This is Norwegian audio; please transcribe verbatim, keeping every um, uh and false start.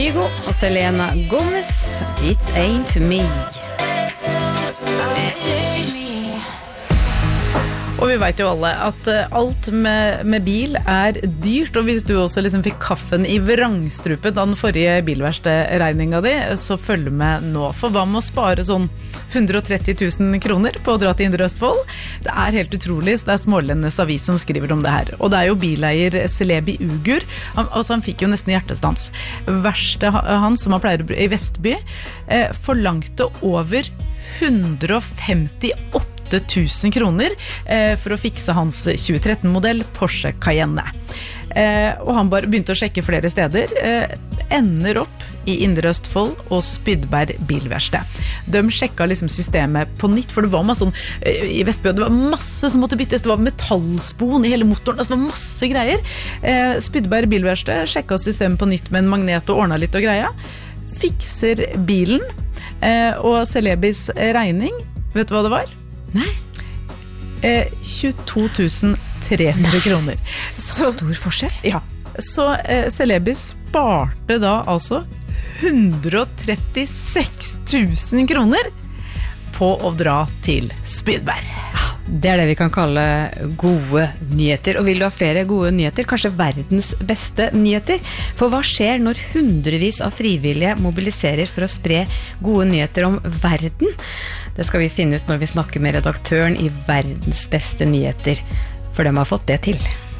Hugo og Selena Gomez, It Ain't Me. Og vi vet jo alle at alt med, med bil er dyrt, og hvis du også liksom fikk kaffen i vrangstrupet da den forrige bilverkstedregninga di, så følg med nå. For hva med å spare sånn hundre og tretti tusen kroner på å dra til Indre Østfold? Det er helt utrolig, så det er Smålendenes avis som skriver om det her. Og det er jo bileier Celebi Ugur, han, altså han fikk jo nesten hjertestans. Verste han som han pleier i Vestby, eh, forlangte over hundre og femtiåtte tusen kroner eh, for å fikse hans tjue tretten-modell Porsche Cayenne. Eh, og han bare begynte å sjekke flere steder, eh, ender opp i Indre Østfold og Spydberg bilverksted. De sjekket liksom systemet på nytt, for det var masse sånn, eh, i Vestby, det var masse som måtte byttes, det var metallspon i hele motoren, altså det var masse greier. Eh, Spydberg bilverksted sjekket systemet på nytt med en magnet og ordnet litt og greia. Fikser bilen, eh, og Celebis regning, vet du hva det var? Nei. Eh, tjueto tusen tre hundre kroner. Så, så stor forskjell? Ja. Så eh, Celebi sparte da altså hundre og trettiseks tusen kroner på å dra til Spydberg. Det er det vi kan kalle gode nyheter. Og vil du ha flere gode nyheter, kanskje verdens beste nyheter? For hva skjer når hundrevis av frivillige mobiliserer for å spre gode nyheter om verden? Det skal vi finne ut når vi snakker med redaktøren i Verdens beste nyheter, for de har fått det til.